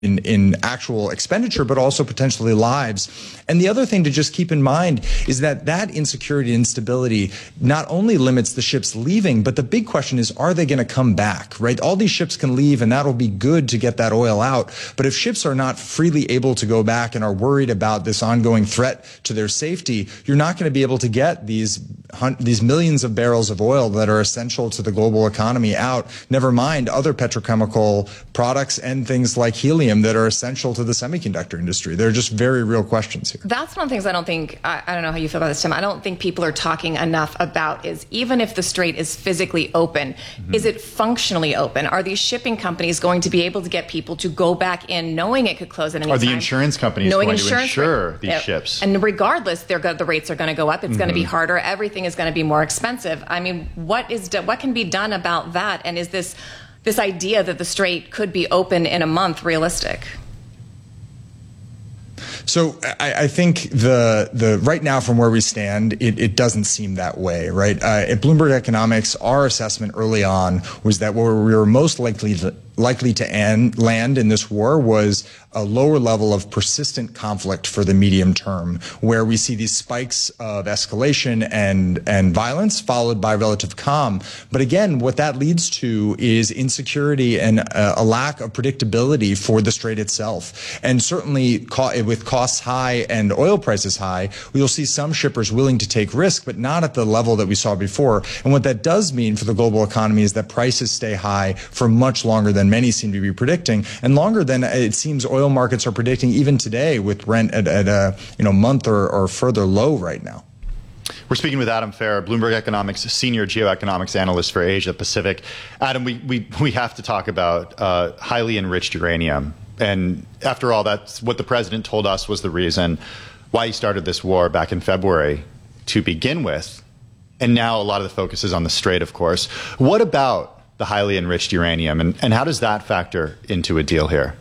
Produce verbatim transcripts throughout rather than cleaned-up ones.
In, in actual expenditure, but also potentially lives. And the other thing to just keep in mind is that that insecurity and instability not only limits the ships leaving, but the big question is, are they going to come back, right? All these ships can leave, and that'll be good to get that oil out. But if ships are not freely able to go back and are worried about this ongoing threat to their safety, you're not going to be able to get these these millions of barrels of oil that are essential to the global economy out, never mind other petrochemical products and things like helium that are essential to the semiconductor industry. They're just very real questions here. That's one of the things I don't think, I, I don't know how you feel about this, Tim, I don't think people are talking enough about is even if the strait is physically open, mm-hmm. is it functionally open? Are these shipping companies going to be able to get people to go back in knowing it could close at any are time? Are the insurance companies knowing going insurance to insure rate, these yeah. ships? And regardless, they're go- the rates are going to go up. It's mm-hmm. going to be harder. Everything is going to be more expensive. I mean, what is do- what can be done about that? And is this this idea that the strait could be open in a month realistic? So I, I think the the right now from where we stand, it, it doesn't seem that way, right? Uh, at Bloomberg Economics, our assessment early on was that where we were most likely to, likely to end, land in this war was a lower level of persistent conflict for the medium term, where we see these spikes of escalation and and violence followed by relative calm. But again, what that leads to is insecurity and a, a lack of predictability for the strait itself. And certainly co- with costs high and oil prices high, we'll see some shippers willing to take risk, but not at the level that we saw before. And what that does mean for the global economy is that prices stay high for much longer than many seem to be predicting, and longer than it seems oil markets are predicting even today, with Brent at, at a you know month or, or further low right now. We're speaking with Adam Ferrer, Bloomberg Economics senior geoeconomics analyst for Asia Pacific. Adam, we we we have to talk about uh, highly enriched uranium, and after all, that's what the president told us was the reason why he started this war back in February to begin with, and now a lot of the focus is on the strait, of course. What about the highly enriched uranium, and, and how does that factor into a deal here?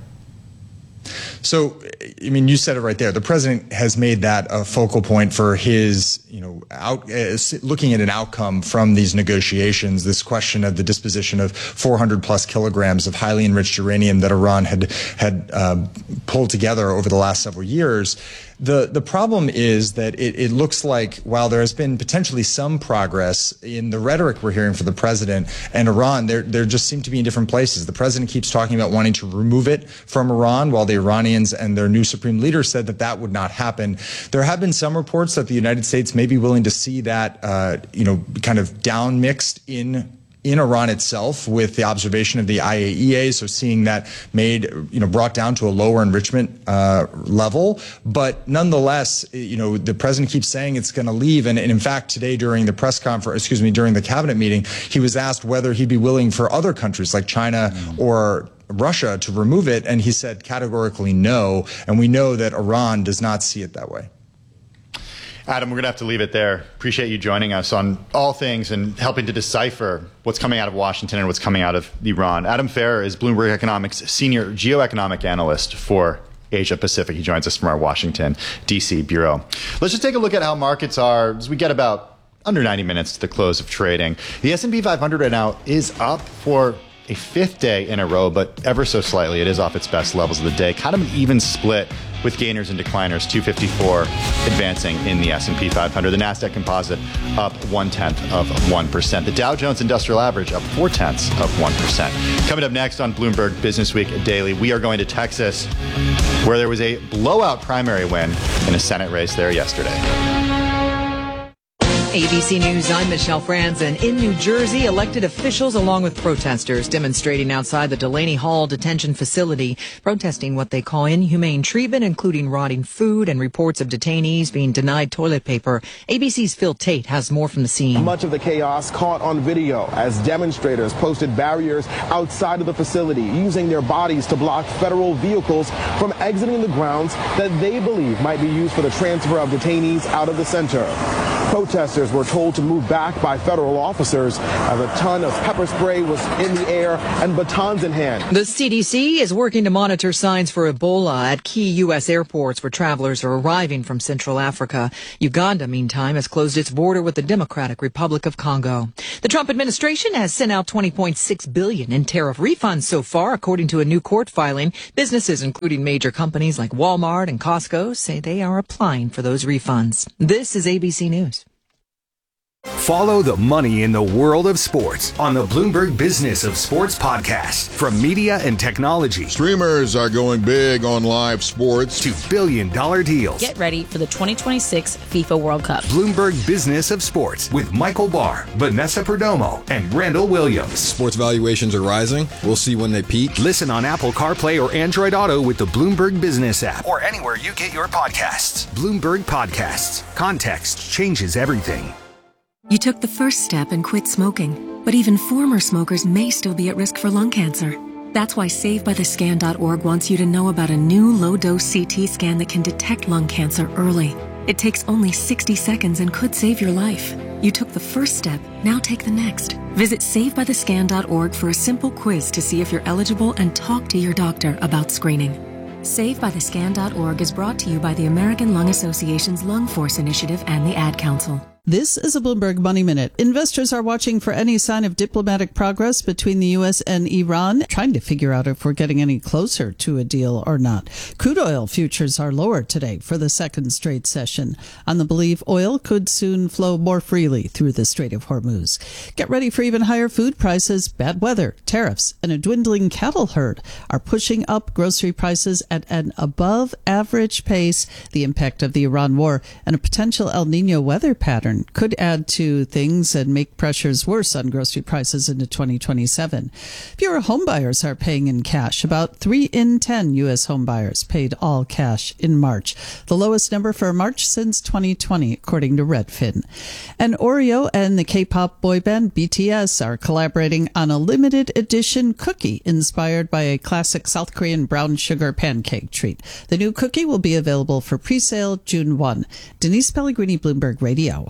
So, I mean, you said it right there. The president has made that a focal point for his, you know, out, uh, looking at an outcome from these negotiations, this question of the disposition of four hundred plus kilograms of highly enriched uranium that Iran had, had uh, pulled together over the last several years. The the problem is that it, it looks like while there has been potentially some progress in the rhetoric we're hearing from the president and Iran, there there just seem to be in different places. The president keeps talking about wanting to remove it from Iran, while the Iranians and their new supreme leader said that that would not happen. There have been some reports that the United States may be willing to see that uh, you know kind of down mixed in. in Iran itself with the observation of the I A E A, so seeing that made, you know, brought down to a lower enrichment uh, level. But nonetheless, you know, the president keeps saying it's going to leave. And, and in fact, today during the press conference, excuse me, during the cabinet meeting, he was asked whether he'd be willing for other countries like China mm. or Russia to remove it. And he said categorically no. And we know that Iran does not see it that way. Adam, we're going to have to leave it there. Appreciate you joining us on all things and helping to decipher what's coming out of Washington and what's coming out of Iran. Adam Ferrer is Bloomberg Economics senior geoeconomic analyst for Asia Pacific. He joins us from our Washington, D C bureau. Let's just take a look at how markets are as we get about under ninety minutes to the close of trading. The S and P five hundred right now is up for a fifth day in a row, but ever so slightly. It is off its best levels of the day. Kind of an even split with gainers and decliners, two fifty-four advancing in the S and P five hundred. The NASDAQ composite up one-tenth of one percent. The Dow Jones Industrial Average up four-tenths of one percent. Coming up next on Bloomberg Business Week Daily, we are going to Texas, where there was a blowout primary win in a Senate race there yesterday. A B C News, I'm Michelle Franzen. In New Jersey, elected officials along with protesters demonstrating outside the Delaney Hall detention facility, protesting what they call inhumane treatment, including rotting food and reports of detainees being denied toilet paper. A B C's Phil Tate has more from the scene. Much of the chaos caught on video as demonstrators posted barriers outside of the facility, using their bodies to block federal vehicles from exiting the grounds that they believe might be used for the transfer of detainees out of the center. Protesters were told to move back by federal officers as a ton of pepper spray was in the air and batons in hand. The C D C is working to monitor signs for Ebola at key U S airports where travelers are arriving from Central Africa. Uganda, meantime, has closed its border with the Democratic Republic of Congo. The Trump administration has sent out twenty point six billion dollars in tariff refunds so far, according to a new court filing. Businesses, including major companies like Walmart and Costco, say they are applying for those refunds. This is A B C News. Follow the money in the world of sports on the Bloomberg Business of Sports podcast. From media and technology Streamers are going big on live sports to billion dollar deals. Get ready for the twenty twenty-six FIFA World Cup. Bloomberg Business of Sports with Michael Barr, Vanessa Perdomo, and Randall Williams. Sports valuations are rising. We'll see when they peak. Listen on Apple CarPlay or Android Auto with the Bloomberg Business app or anywhere you get your podcasts. Bloomberg Podcasts. Context changes everything. You took the first step and quit smoking, but even former smokers may still be at risk for lung cancer. That's why Save By The Scan dot org wants you to know about a new low-dose C T scan that can detect lung cancer early. It takes only sixty seconds and could save your life. You took the first step, now take the next. Visit Save By The Scan dot org for a simple quiz to see if you're eligible and talk to your doctor about screening. Save By The Scan dot org is brought to you by the American Lung Association's Lung Force Initiative and the Ad Council. This is a Bloomberg Money Minute. Investors are watching for any sign of diplomatic progress between the U S and Iran, trying to figure out if we're getting any closer to a deal or not. Crude oil futures are lower today for the second straight session on the belief oil could soon flow more freely through the Strait of Hormuz. Get ready for even higher food prices. Bad weather, tariffs, and a dwindling cattle herd are pushing up grocery prices at an above average pace. The impact of the Iran war and a potential El Nino weather pattern could add to things and make pressures worse on grocery prices into twenty twenty-seven. Fewer homebuyers are paying in cash. About three in ten U S homebuyers paid all cash in March, the lowest number for March since twenty twenty, according to Redfin. And Oreo and the K-pop boy band B T S are collaborating on a limited edition cookie inspired by a classic South Korean brown sugar pancake treat. The new cookie will be available for pre-sale June first. Denise Pellegrini, Bloomberg Radio.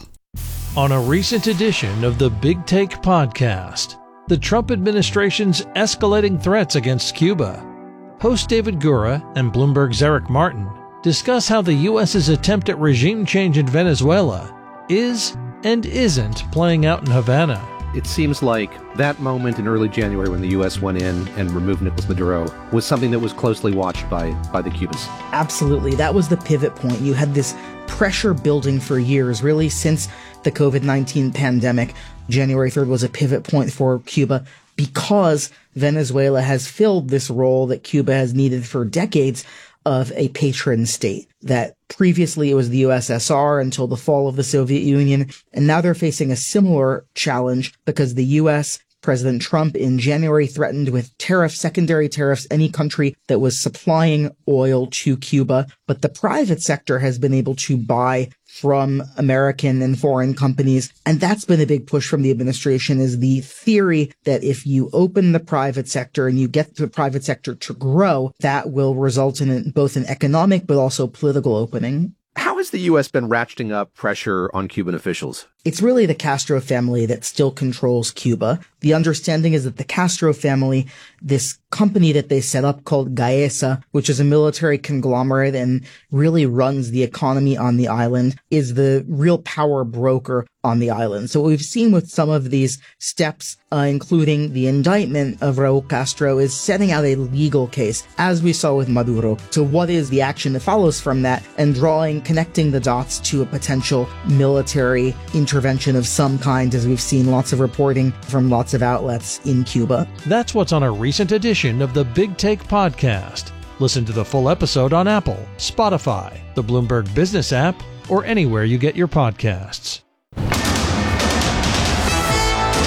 On a recent edition of the Big Take podcast, the Trump administration's escalating threats against Cuba. Host David Gura and Bloomberg's Eric Martin discuss how the U S's attempt at regime change in Venezuela is and isn't playing out in Havana. It seems like that moment in early January when the U S went in and removed Nicolas Maduro was something that was closely watched by, by the Cubans. Absolutely. That was the pivot point. You had this pressure building for years, really since the COVID nineteen pandemic. January third was a pivot point for Cuba because Venezuela has filled this role that Cuba has needed for decades of a patron state. That previously it was the U S S R until the fall of the Soviet Union, and now they're facing a similar challenge because the U S, President Trump in January threatened with tariffs, secondary tariffs, any country that was supplying oil to Cuba. But the private sector has been able to buy from American and foreign companies. And that's been a big push from the administration, is the theory that if you open the private sector and you get the private sector to grow, that will result in both an economic but also political opening. How has the U S been ratcheting up pressure on Cuban officials? It's really the Castro family that still controls Cuba. The understanding is that the Castro family, this company that they set up called Gaesa, which is a military conglomerate and really runs the economy on the island, is the real power broker on the island. So what we've seen with some of these steps, uh, including the indictment of Raul Castro, is setting out a legal case, as we saw with Maduro. So what is the action that follows from that, and drawing, connecting the dots to a potential military intervention of some kind, as we've seen lots of reporting from lots of outlets in Cuba. That's what's on a recent edition of the Big Take podcast. Listen to the full episode on Apple, Spotify, the Bloomberg Business app, or anywhere you get your podcasts.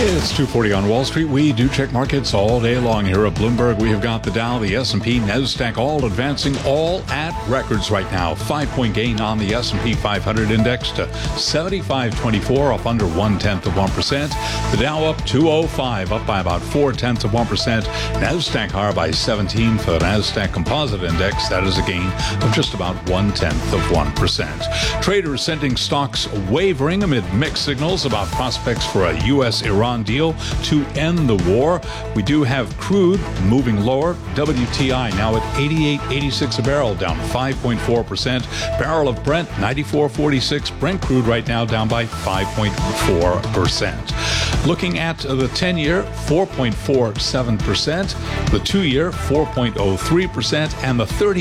It's two forty on Wall Street. We do check markets all day long here at Bloomberg. We have got the Dow, the S and P, NASDAQ all advancing, all at records right now. Five-point gain on the S and P five hundred index to seventy-five twenty-four, up under one-tenth of one percent. The Dow up two oh five, up by about four-tenths of one percent. NASDAQ higher by seventeen for the NASDAQ Composite Index. That is a gain of just about one-tenth of one percent. Traders sending stocks wavering amid mixed signals about prospects for a U S Iran deal to end the war. We do have crude moving lower. W T I now at eighty-eight eighty-six a barrel, down five point four percent. Barrel of Brent ninety-four forty-six. Brent crude right now down by five point four percent. Looking at the ten-year, four point four seven percent. The two-year, four point oh three percent. And the thirty